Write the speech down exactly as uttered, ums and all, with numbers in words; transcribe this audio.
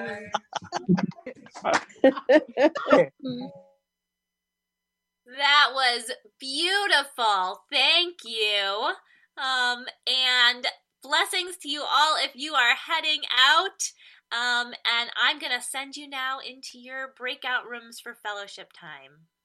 That was beautiful. Thank you. Um, and blessings to you all if you are heading out. Um, and I'm going to send you now into your breakout rooms for fellowship time.